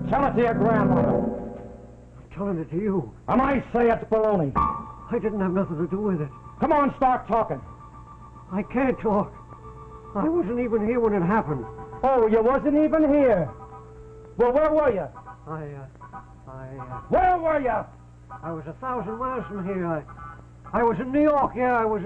Tell it to your grandmother. I'm telling it to you. And I say it's baloney. I didn't have nothing to do with it. Come on, start talking. I can't talk. I wasn't even here when it happened. Oh, you wasn't even here. Well, where were you? I Where were you? was 1,000 miles from here. I was in New York, yeah, I was